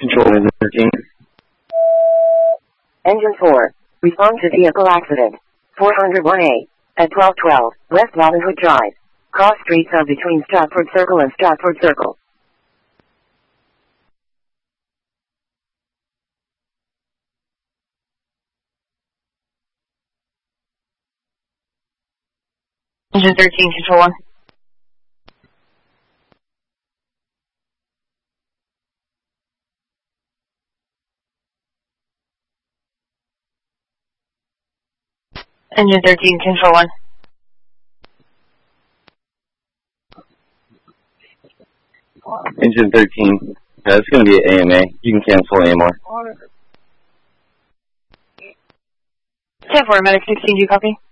Control Engine 13. Engine 4. Respond to vehicle accident. 401A. At 1212, West Robin Hood Drive. Cross streets of between Stratford Circle and Stratford Circle. Engine 13, Control 1. Engine 13, Control 1. Engine 13. It's going to be an AMA. You can cancel AMR. 10-4, Medic 16, do you copy?